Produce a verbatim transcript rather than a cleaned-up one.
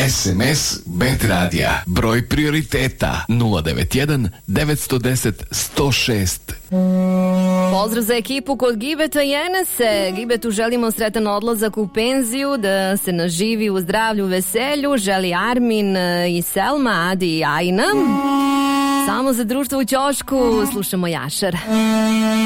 S M S Bet Radija. Broj prioriteta nula devet jedan devet jedan nula jedan sto šest. Pozdrav za ekipu kod Gibeta i Enese. Gibetu želimo sretan odlazak u penziju, da se naživi u zdravlju, veselju. Želi Armin i Selma, Adi i Ajna. Samo za društvo u ćošku slušamo Jašar.